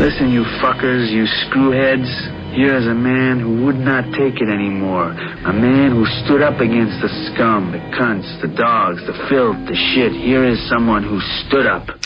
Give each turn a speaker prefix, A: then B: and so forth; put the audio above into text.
A: Listen, you fuckers, you screwheads. Here is a man who would not take it anymore. A man who stood up against the scum, the cunts, the dogs, the filth, the shit. Here is someone who stood up.